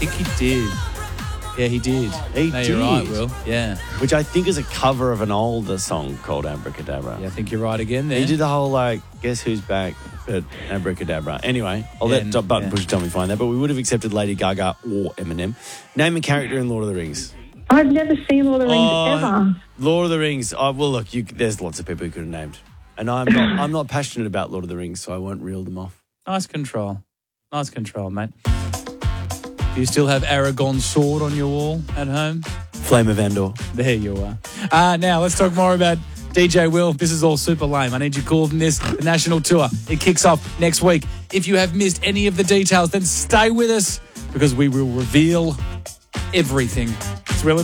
think he did. Yeah, he did. You're right, Will. Yeah. Which I think is a cover of an older song called Abracadabra. Yeah, I think you're right again there. He did the whole, guess who's back at Abracadabra. Anyway, I'll let Button Push tell me find that, but we would have accepted Lady Gaga or Eminem. Name a character in Lord of the Rings. I've never seen Lord of the Rings ever. Lord of the Rings. Well, look, there's lots of people who could have named. And I'm not passionate about Lord of the Rings, so I won't reel them off. Nice control, mate. Do you still have Aragorn's sword on your wall at home? Flame of Andor. There you are. Now, let's talk more about DJ Will. This is all super lame. I need you cool from this. The national tour. It kicks off next week. If you have missed any of the details, then stay with us because we will reveal everything. It's Will